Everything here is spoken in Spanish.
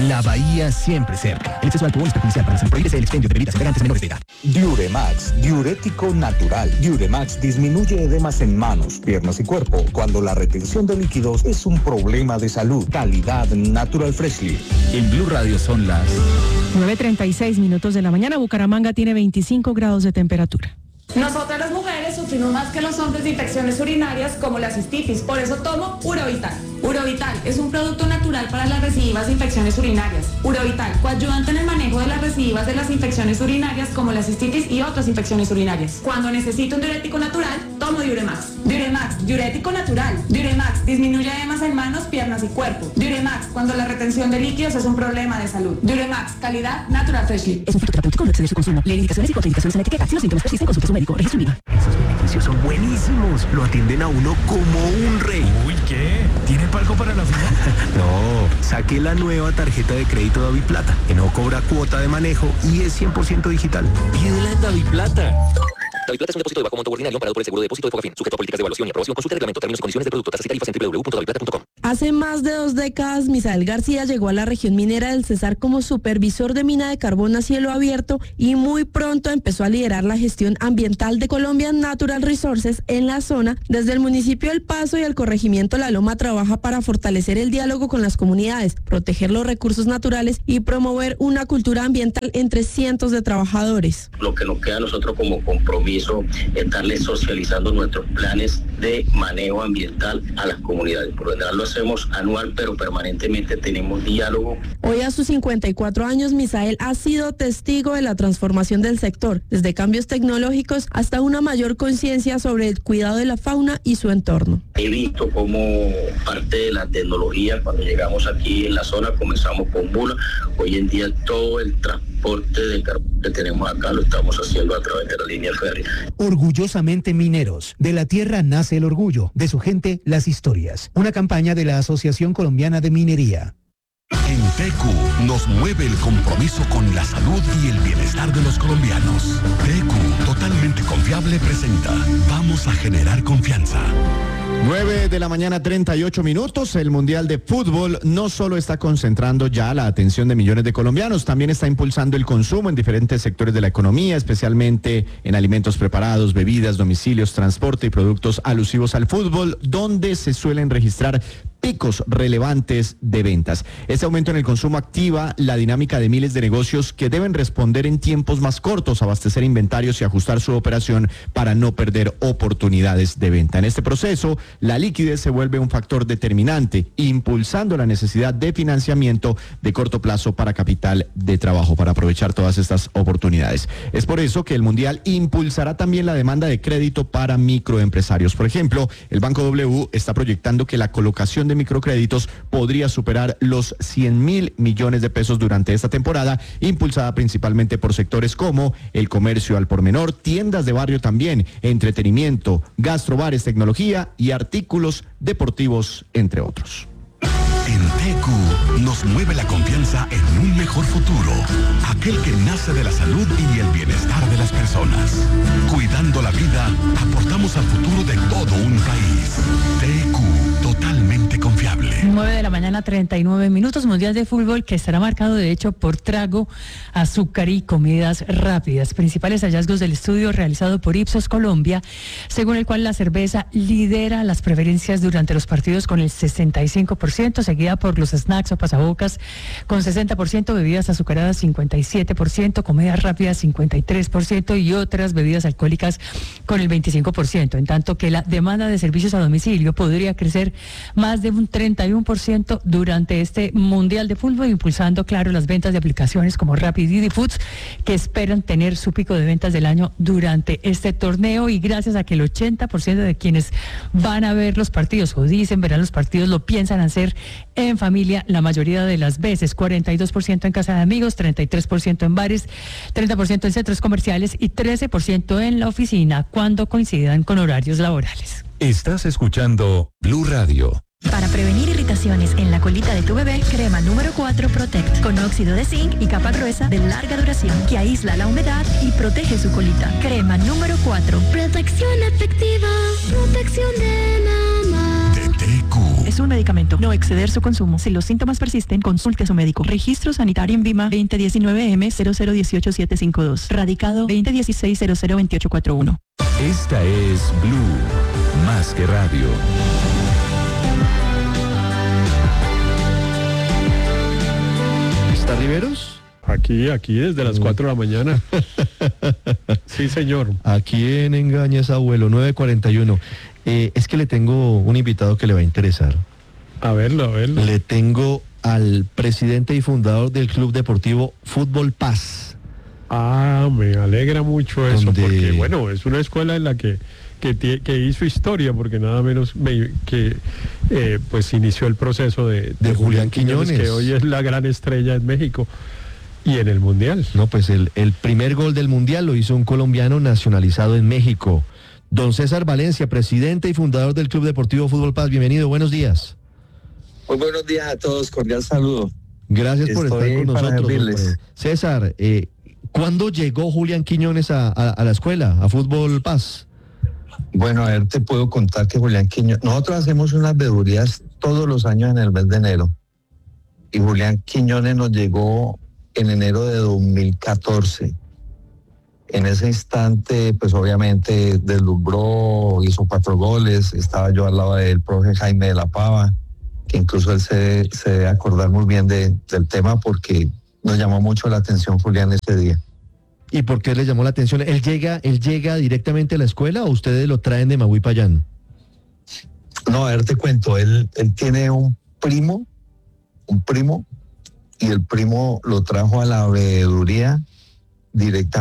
La Bahía siempre cerca. El exceso de alcohol es perjudicial para la salud. Prohíbese el expendio de bebidas embriagantes menores de edad. Diuremax, diurético natural. Diuremax disminuye edemas en manos, piernas y cuerpo cuando la retención de líquidos es un problema de salud. Calidad Natural Freshly. En Blue Radio son las 9:36 minutos de la mañana. Bucaramanga tiene 25 grados de temperatura. Nosotras las mujeres sufrimos más que los hombres de infecciones urinarias como la cistitis, por eso tomo Urovital. Urovital es un producto natural para las recidivas de infecciones urinarias. Urovital, coayudante en el manejo de las recidivas de las infecciones urinarias como la cistitis y otras infecciones urinarias. Cuando necesito un diurético natural, tomo Diuremax. Diuremax, diurético natural. Diuremax, disminuye edemas en manos, piernas y cuerpo. Diuremax, cuando la retención de líquidos es un problema de salud. Diuremax, calidad Natural Freshly. Es un fruto terapéutico, no excede su consumo. Lee indicaciones y contraindicaciones en la etiqueta. Si los síntomas persisten, consulte a su médico. Registro INVIMA. Esos beneficios son buenísimos. Lo atienden a uno como un rey. Uy, ¿qué? ¿Tiene palco para la fila? No, saqué la nueva tarjeta de crédito DaviPlata, que no cobra cuota de manejo y es 100% digital. Pídela en DaviPlata. DaviPlata es un depósito de bajo monto ordinario amparado por el seguro de depósito de Fogafín, sujeto a políticas de evaluación y aprobación. Consulta reglamento, términos y condiciones de producto, tasas y tarifas en www.daviplata.com. Hace más de 2 décadas, Misael García llegó a la región minera del Cesar como supervisor de mina de carbón a cielo abierto y muy pronto empezó a liderar la gestión ambiental de Colombian Natural Resources en la zona. Desde el municipio El Paso y el corregimiento La Loma trabaja para fortalecer el diálogo con las comunidades, proteger los recursos naturales y promover una cultura ambiental entre cientos de trabajadores. Lo que nos queda a nosotros como compromiso es darle socializando nuestros planes de manejo ambiental a las comunidades. Por lo general lo hacemos anual, pero permanentemente tenemos diálogo. Hoy a sus 54 años, Misael ha sido testigo de la transformación del sector, desde cambios tecnológicos hasta una mayor conciencia sobre el cuidado de la fauna y su entorno. He visto cómo parte de la tecnología, cuando llegamos aquí en la zona, comenzamos con mula. Hoy en día todo el transporte de carbón que tenemos acá lo estamos haciendo a través de la línea férrea. Orgullosamente mineros. De la tierra nace el orgullo, de su gente las historias. Una campaña de la Asociación Colombiana de Minería. En TQ nos mueve el compromiso con la salud y el bienestar de los colombianos. TQ, totalmente confiable, presenta Vamos a generar confianza. 9 de la mañana, 38 minutos. El Mundial de Fútbol no solo está concentrando ya la atención de millones de colombianos, también está impulsando el consumo en diferentes sectores de la economía, especialmente en alimentos preparados, bebidas, domicilios, transporte y productos alusivos al fútbol, donde se suelen registrar picos relevantes de ventas. Este aumento en el consumo activa la dinámica de miles de negocios que deben responder en tiempos más cortos, abastecer inventarios y ajustar su operación para no perder oportunidades de venta. En este proceso, la liquidez se vuelve un factor determinante, impulsando la necesidad de financiamiento de corto plazo para capital de trabajo, para aprovechar todas estas oportunidades. Es por eso que el Mundial impulsará también la demanda de crédito para microempresarios. Por ejemplo, el Banco W está proyectando que la colocación de microcréditos podría superar los 100.000 millones de pesos durante esta temporada, impulsada principalmente por sectores como el comercio al por menor, tiendas de barrio también, entretenimiento, gastrobares, tecnología y artículos deportivos, entre otros. En TQ nos mueve la confianza en un mejor futuro, aquel que nace de la salud y el bienestar de las personas. Cuidando la vida, aportamos al futuro de todo un país. TQ, totalmente confiable. 9 de la mañana, 39 minutos. Mundial de Fútbol que estará marcado de hecho por trago, azúcar y comidas rápidas. Principales hallazgos del estudio realizado por Ipsos Colombia, según el cual la cerveza lidera las preferencias durante los partidos con el 65%, seguida por los snacks o pasabocas con 60%, bebidas azucaradas 57%, comidas rápidas 53% y otras bebidas alcohólicas con el 25%, en tanto que la demanda de servicios a domicilio podría crecer más de un 31% durante este Mundial de Fútbol, impulsando, claro, las ventas de aplicaciones como Rappi y Didi Foods, que esperan tener su pico de ventas del año durante este torneo, y gracias a que el 80% de quienes van a ver los partidos o dicen verán los partidos lo piensan hacer en familia la mayoría de las veces, 42% en casa de amigos, 33% en bares, 30% en centros comerciales y 13% en la oficina cuando coincidan con horarios laborales. Estás escuchando Blue Radio. Para prevenir irritaciones en la colita de tu bebé, crema número 4 Protect, con óxido de zinc y capa gruesa de larga duración que aísla la humedad y protege su colita. Crema número 4. Protección efectiva, protección de mamá. De TQ. es un medicamento. No exceder su consumo. Si los síntomas persisten, consulte a su médico. Registro sanitario en Vima 2019M0017752. Radicado 2016-002841. Esta es Blue, más que radio. ¿Está Riveros? Aquí desde las 4 de la mañana. Sí, señor. ¿A quién engañas, abuelo? 9:41. Es que le tengo un invitado que le va a interesar. A verlo. Le tengo al presidente y fundador del Club Deportivo Fútbol Paz. Me alegra mucho eso, porque bueno, es una escuela en la que hizo historia, porque nada menos que pues inició el proceso de Julián Quiñones, que hoy es la gran estrella en México y en el Mundial. No, pues el primer gol del Mundial lo hizo un colombiano nacionalizado en México. Don César Valencia, presidente y fundador del Club Deportivo Fútbol Paz, bienvenido, buenos días. Muy buenos días a todos, cordial saludo. Gracias por estar con nosotros. César, ¿cuándo llegó Julián Quiñones a la escuela, a Fútbol Paz? Bueno, a ver, te puedo contar que Julián Quiñones, nosotros hacemos unas veedurías todos los años en el mes de enero, y Julián Quiñones nos llegó en enero de 2014. En ese instante, pues obviamente deslumbró, hizo 4 goles, estaba yo al lado del profe Jaime de la Pava, que incluso él se debe acordar muy bien del tema, porque nos llamó mucho la atención Julián ese día. ¿Y por qué le llamó la atención? ¿Él llega directamente a la escuela o ustedes lo traen de Maguipayán? No, a ver, te cuento, él tiene un primo, y el primo lo trajo a la veeduría directamente.